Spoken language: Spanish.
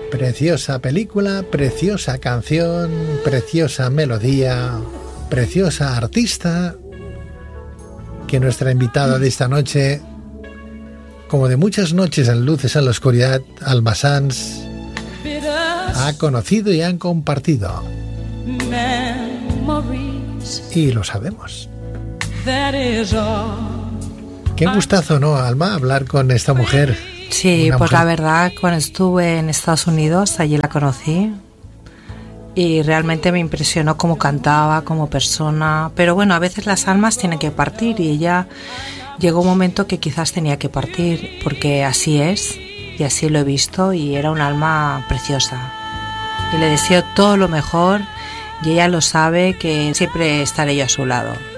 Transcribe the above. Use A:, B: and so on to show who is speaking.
A: Preciosa película, preciosa canción, preciosa melodía, preciosa artista que nuestra invitada de esta noche, como de muchas noches en Luces en la Oscuridad, Alma Sanz, ha conocido y han compartido. Y lo sabemos. Qué gustazo, ¿no, Alma, hablar con esta mujer?
B: Sí, pues la verdad, cuando estuve en Estados Unidos, allí la conocí y realmente me impresionó cómo cantaba, como persona. Pero bueno, a veces las almas tienen que partir y ella llegó un momento que quizás tenía que partir, porque así es y así lo he visto, y era un alma preciosa. Y le deseo todo lo mejor y ella lo sabe, que siempre estaré yo a su lado.